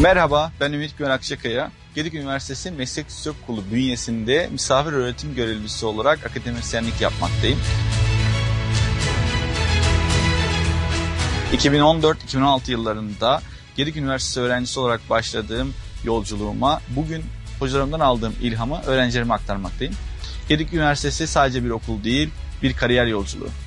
Merhaba, ben Ümit Güven Akçakaya. Gedik Üniversitesi Meslek Yüksekokulu bünyesinde misafir öğretim görevlisi olarak akademisyenlik yapmaktayım. 2014-2016 yıllarında Gedik Üniversitesi öğrencisi olarak başladığım yolculuğuma bugün hocalarımdan aldığım ilhamı öğrencilerime aktarmaktayım. Gedik Üniversitesi sadece bir okul değil, bir kariyer yolculuğu.